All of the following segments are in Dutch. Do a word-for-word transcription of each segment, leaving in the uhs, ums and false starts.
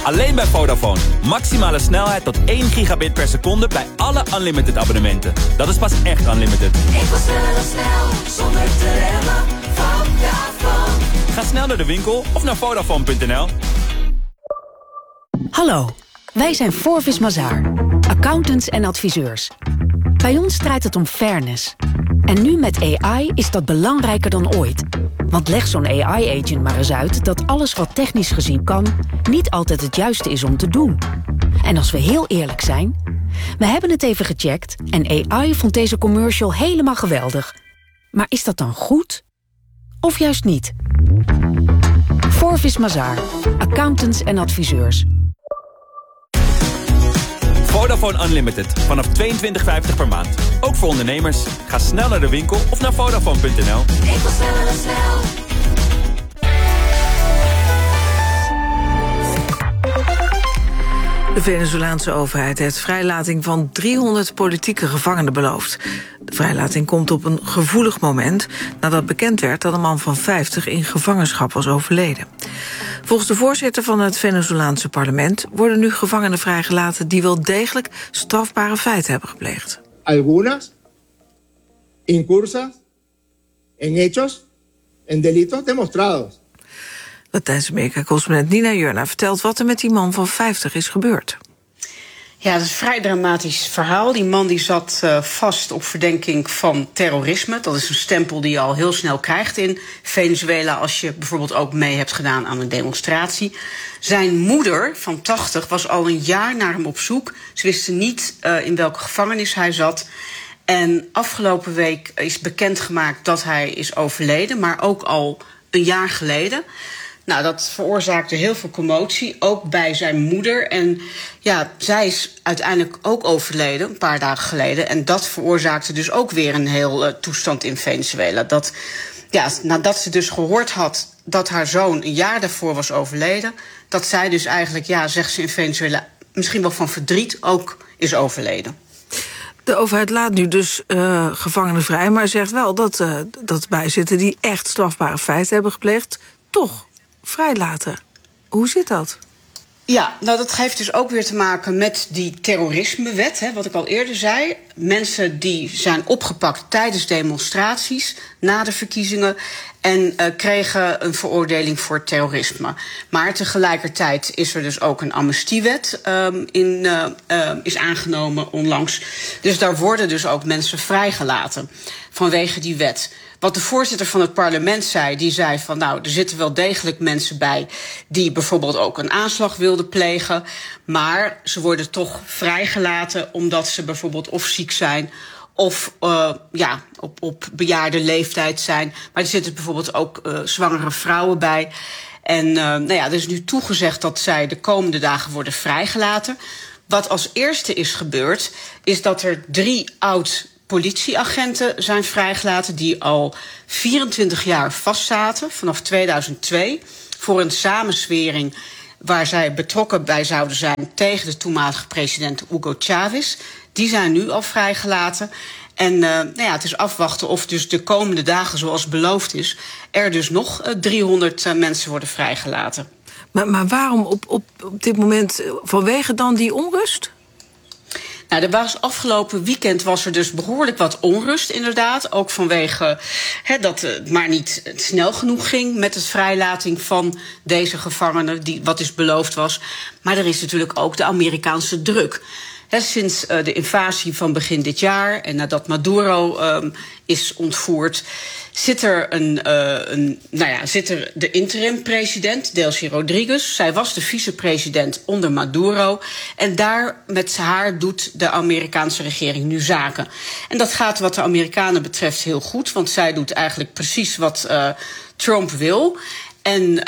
Alleen bij Vodafone. Maximale snelheid tot één gigabit per seconde bij alle unlimited abonnementen. Dat is pas echt unlimited. Ik wil sneller, snel, zonder te remmen. Vodafone. Ga snel naar de winkel of naar Vodafone punt n l. Hallo, wij zijn Forvis Mazars, accountants en adviseurs. Bij ons draait het om fairness. En nu met A I is dat belangrijker dan ooit. Want leg zo'n A I-agent maar eens uit dat alles wat technisch gezien kan, niet altijd het juiste is om te doen. En als we heel eerlijk zijn, we hebben het even gecheckt en A I vond deze commercial helemaal geweldig. Maar is dat dan goed? Of juist niet? Forvis Mazars, accountants en adviseurs. Vodafone Unlimited. Vanaf tweeëntwintig vijftig per maand. Ook voor ondernemers. Ga snel naar de winkel of naar Vodafone punt n l. Ik wil sneller, snel. De Venezolaanse overheid heeft vrijlating van driehonderd politieke gevangenen beloofd. De vrijlating komt op een gevoelig moment nadat bekend werd dat een man van vijftig in gevangenschap was overleden. Volgens de voorzitter van het Venezolaanse parlement worden nu gevangenen vrijgelaten die wel degelijk strafbare feiten hebben gepleegd. Algunas incursas en hechos en delitos demostrados. Latijns-Amerika-correspondent Nina Jurna vertelt wat er met die man van vijftig is gebeurd. Ja, dat is een vrij dramatisch verhaal. Die man die zat uh, vast op verdenking van terrorisme. Dat is een stempel die je al heel snel krijgt in Venezuela als je bijvoorbeeld ook mee hebt gedaan aan een demonstratie. Zijn moeder van tachtig was al een jaar naar hem op zoek. Ze wisten niet uh, in welke gevangenis hij zat. En afgelopen week is bekendgemaakt dat hij is overleden, maar ook al een jaar geleden. Nou, dat veroorzaakte heel veel commotie, ook bij zijn moeder. En ja, zij is uiteindelijk ook overleden, een paar dagen geleden. En dat veroorzaakte dus ook weer een heel uh, toestand in Venezuela. Dat, ja, nadat ze dus gehoord had dat haar zoon een jaar daarvoor was overleden, dat zij dus eigenlijk, ja, zegt ze in Venezuela, misschien wel van verdriet ook is overleden. De overheid laat nu dus uh, gevangenen vrij, maar zegt wel dat, uh, dat bijzitten die echt strafbare feiten hebben gepleegd, toch vrijlaten. Hoe zit dat? Ja, nou dat heeft dus ook weer te maken met die terrorismewet, hè, wat ik al eerder zei. Mensen die zijn opgepakt tijdens demonstraties, na de verkiezingen, en uh, kregen een veroordeling voor terrorisme. Maar tegelijkertijd is er dus ook een amnestiewet um, in, uh, uh, is aangenomen onlangs. Dus daar worden dus ook mensen vrijgelaten vanwege die wet. Wat de voorzitter van het parlement zei, die zei van nou, er zitten wel degelijk mensen bij die bijvoorbeeld ook een aanslag wilden plegen, maar ze worden toch vrijgelaten omdat ze bijvoorbeeld of ziek zijn of uh, ja, op, op bejaarde leeftijd zijn. Maar er zitten bijvoorbeeld ook uh, zwangere vrouwen bij. En uh, nou ja, er is nu toegezegd dat zij de komende dagen worden vrijgelaten. Wat als eerste is gebeurd, is dat er drie oud politieagenten zijn vrijgelaten die al vierentwintig jaar vastzaten, vanaf tweeduizend twee, voor een samenzwering waar zij betrokken bij zouden zijn tegen de toenmalige president Hugo Chavez. Die zijn nu al vrijgelaten. En uh, nou ja, het is afwachten of dus de komende dagen, zoals beloofd is, er dus nog uh, driehonderd uh, mensen worden vrijgelaten. Maar, maar waarom op, op, op dit moment, vanwege dan die onrust? Nou, er was afgelopen weekend was er dus behoorlijk wat onrust, inderdaad. Ook vanwege he, dat het maar niet snel genoeg ging met het vrijlating van deze gevangenen, die wat dus beloofd was. Maar er is natuurlijk ook de Amerikaanse druk. He, sinds uh, de invasie van begin dit jaar en nadat Maduro um, is ontvoerd, zit er, een, uh, een, nou ja, zit er de interim-president, Delcy Rodriguez. Zij was de vicepresident onder Maduro. En daar met haar doet de Amerikaanse regering nu zaken. En dat gaat wat de Amerikanen betreft heel goed, want zij doet eigenlijk precies wat uh, Trump wil. En uh,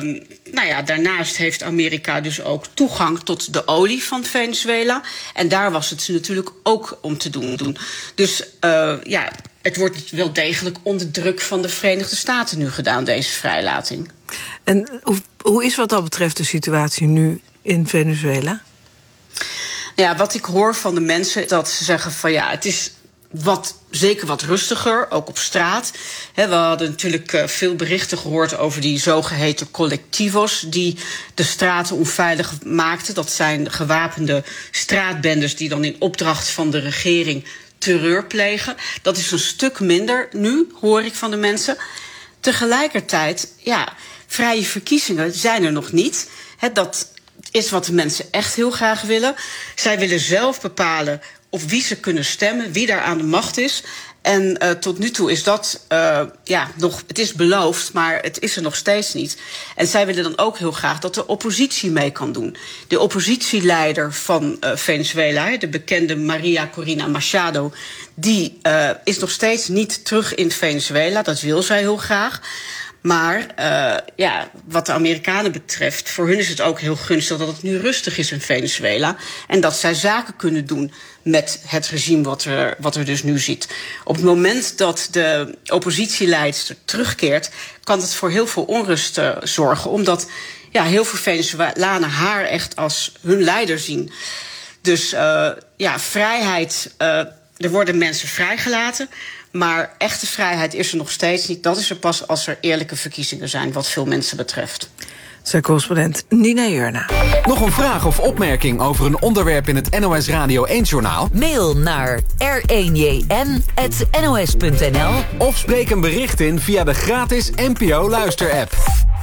nou ja, daarnaast heeft Amerika dus ook toegang tot de olie van Venezuela. En daar was het ze natuurlijk ook om te doen. Dus uh, ja, het wordt wel degelijk onder druk van de Verenigde Staten nu gedaan, deze vrijlating. En hoe, hoe is wat dat betreft de situatie nu in Venezuela? Ja, wat ik hoor van de mensen, dat ze zeggen van ja, het is wat, zeker wat rustiger, ook op straat. He, we hadden natuurlijk uh, veel berichten gehoord over die zogeheten colectivos die de straten onveilig maakten. Dat zijn gewapende straatbendes die dan in opdracht van de regering terreur plegen. Dat is een stuk minder nu, hoor ik van de mensen. Tegelijkertijd, ja, vrije verkiezingen zijn er nog niet. He, dat is wat de mensen echt heel graag willen. Zij willen zelf bepalen op wie ze kunnen stemmen, wie daar aan de macht is. En uh, tot nu toe is dat, uh, ja, nog, het is beloofd, maar het is er nog steeds niet. En zij willen dan ook heel graag dat de oppositie mee kan doen. De oppositieleider van uh, Venezuela, de bekende Maria Corina Machado, die uh, is nog steeds niet terug in Venezuela. Dat wil zij heel graag. Maar uh, ja, wat de Amerikanen betreft, voor hun is het ook heel gunstig dat het nu rustig is in Venezuela. En dat zij zaken kunnen doen met het regime wat er, wat er dus nu ziet. Op het moment dat de oppositieleidster terugkeert, kan het voor heel veel onrust uh, zorgen. Omdat ja, heel veel Venezolanen haar echt als hun leider zien. Dus uh, ja, vrijheid, uh, er worden mensen vrijgelaten. Maar echte vrijheid is er nog steeds niet. Dat is er pas als er eerlijke verkiezingen zijn, wat veel mensen betreft. Zijn correspondent Nina Jurna. Nog een vraag of opmerking over een onderwerp in het N O S Radio één-journaal? Mail naar r één j n at n o s punt n l Of spreek een bericht in via de gratis N P O-luister-app.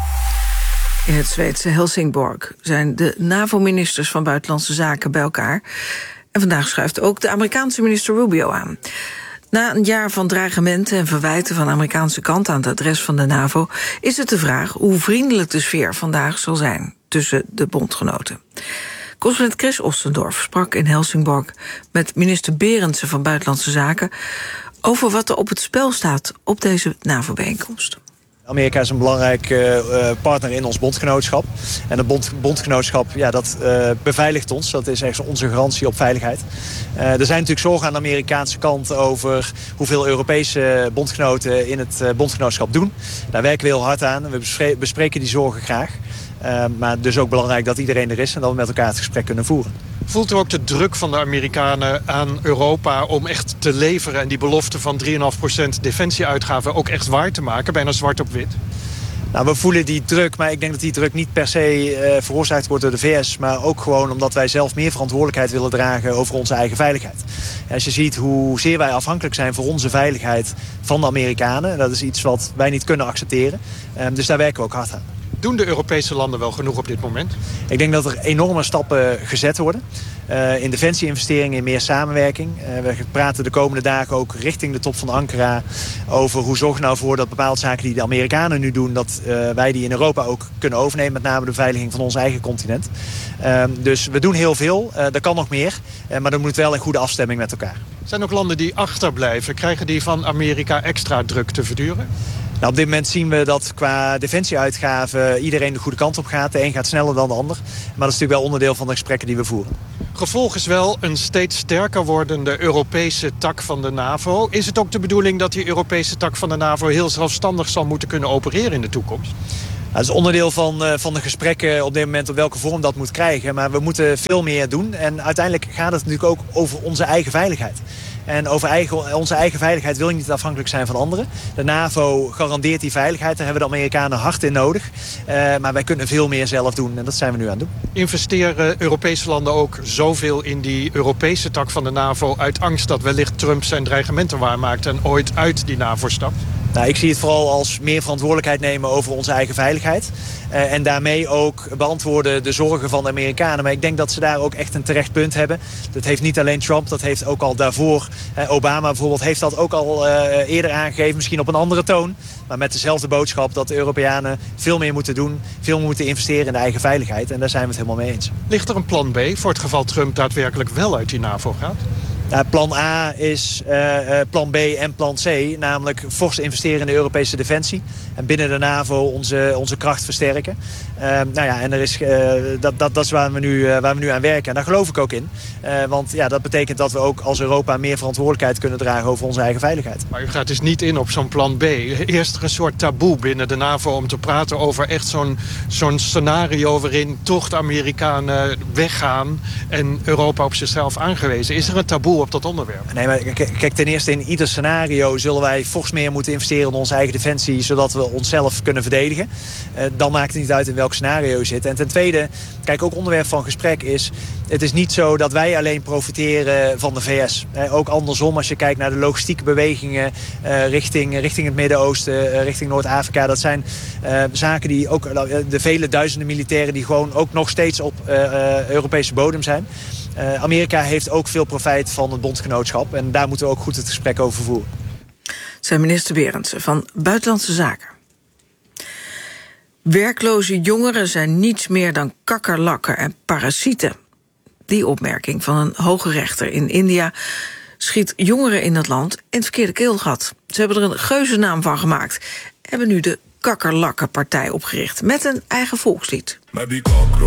In het Zweedse Helsingborg zijn de NAVO-ministers van Buitenlandse Zaken bij elkaar. En vandaag schuift ook de Amerikaanse minister Rubio aan. Na een jaar van dreigementen en verwijten van de Amerikaanse kant aan het adres van de NAVO is het de vraag hoe vriendelijk de sfeer vandaag zal zijn tussen de bondgenoten. Correspondent Chris Ostendorf sprak in Helsingborg met minister Berendsen van Buitenlandse Zaken over wat er op het spel staat op deze NAVO-bijeenkomst. Amerika is een belangrijke uh, partner in ons bondgenootschap. En het bond, bondgenootschap, ja, dat uh, beveiligt ons. Dat is echt onze garantie op veiligheid. Uh, er zijn natuurlijk zorgen aan de Amerikaanse kant over hoeveel Europese bondgenoten in het uh, bondgenootschap doen. Daar werken we heel hard aan. We bespreken die zorgen graag. Uh, maar dus ook belangrijk dat iedereen er is en dat we met elkaar het gesprek kunnen voeren. Voelt er ook de druk van de Amerikanen aan Europa om echt te leveren en die belofte van drie komma vijf procent defensieuitgaven ook echt waar te maken, bijna zwart op wit? Nou, we voelen die druk, maar ik denk dat die druk niet per se uh, veroorzaakt wordt door de V S... maar ook gewoon omdat wij zelf meer verantwoordelijkheid willen dragen over onze eigen veiligheid. En als je ziet hoezeer wij afhankelijk zijn voor onze veiligheid van de Amerikanen, dat is iets wat wij niet kunnen accepteren. Um, dus daar werken we ook hard aan. Doen de Europese landen wel genoeg op dit moment? Ik denk dat er enorme stappen gezet worden. Uh, in defensie-investeringen, in meer samenwerking. Uh, we praten de komende dagen ook richting de top van Ankara over hoe zorgen we nou voor dat bepaalde zaken die de Amerikanen nu doen, dat uh, wij die in Europa ook kunnen overnemen, met name de beveiliging van ons eigen continent. Uh, dus we doen heel veel. Uh, er kan nog meer, uh, maar dat moet wel in goede afstemming met elkaar. Zijn ook landen die achterblijven? Krijgen die van Amerika extra druk te verduren? Nou, op dit moment zien we dat qua defensieuitgaven iedereen de goede kant op gaat. De een gaat sneller dan de ander. Maar dat is natuurlijk wel onderdeel van de gesprekken die we voeren. Gevolg is wel een steeds sterker wordende Europese tak van de NAVO. Is het ook de bedoeling dat die Europese tak van de NAVO heel zelfstandig zal moeten kunnen opereren in de toekomst? Dat is onderdeel van, uh, van de gesprekken op dit moment op welke vorm dat moet krijgen. Maar we moeten veel meer doen. En uiteindelijk gaat het natuurlijk ook over onze eigen veiligheid. En over eigen, onze eigen veiligheid wil je niet afhankelijk zijn van anderen. De NAVO garandeert die veiligheid. Daar hebben de Amerikanen hard in nodig. Uh, maar wij kunnen veel meer zelf doen. En dat zijn we nu aan het doen. Investeren Europese landen ook zoveel in die Europese tak van de NAVO uit angst dat wellicht Trump zijn dreigementen waarmaakt en ooit uit die NAVO stapt? Nou, ik zie het vooral als meer verantwoordelijkheid nemen over onze eigen veiligheid. Uh, en daarmee ook beantwoorden de zorgen van de Amerikanen. Maar ik denk dat ze daar ook echt een terecht punt hebben. Dat heeft niet alleen Trump, dat heeft ook al daarvoor. Uh, Obama bijvoorbeeld heeft dat ook al uh, eerder aangegeven. Misschien op een andere toon. Maar met dezelfde boodschap dat de Europeanen veel meer moeten doen. Veel meer moeten investeren in de eigen veiligheid. En daar zijn we het helemaal mee eens. Ligt er een plan B voor het geval Trump daadwerkelijk wel uit die NAVO gaat? Nou, plan A is uh, plan B en plan C, namelijk fors investeren in de Europese defensie. En binnen de NAVO onze, onze kracht versterken. Uh, nou ja, en er is, uh, dat, dat, dat is waar we, nu, uh, waar we nu aan werken. En daar geloof ik ook in. Uh, want ja, dat betekent dat we ook als Europa meer verantwoordelijkheid kunnen dragen over onze eigen veiligheid. Maar u gaat dus niet in op zo'n plan B. Eerst er een soort taboe binnen de NAVO om te praten over echt zo'n, zo'n scenario waarin toch de Amerikanen weggaan en Europa op zichzelf aangewezen. Is er een taboe toe op dat onderwerp. Nee, maar k- kijk, ten eerste in ieder scenario zullen wij fors meer moeten investeren in onze eigen defensie, zodat we onszelf kunnen verdedigen. Uh, dan maakt het niet uit in welk scenario je zit. En ten tweede, kijk, ook onderwerp van gesprek is, het is niet zo dat wij alleen profiteren van de V S. Uh, ook andersom, als je kijkt naar de logistieke bewegingen uh, richting, richting het Midden-Oosten, uh, richting Noord-Afrika. Dat zijn uh, zaken die ook, uh, de vele duizenden militairen die gewoon ook nog steeds op uh, uh, Europese bodem zijn. Uh, Amerika heeft ook veel profijt van het bondgenootschap. En daar moeten we ook goed het gesprek over voeren. Zijn minister Berendsen van Buitenlandse Zaken. Werkloze jongeren zijn niets meer dan kakkerlakken en parasieten. Die opmerking van een hoge rechter in India schiet jongeren in dat land in het verkeerde keelgat. Ze hebben er een geuzennaam van gemaakt. Hebben nu de Kakkerlakkenpartij opgericht met een eigen volkslied. Maybe cockroach.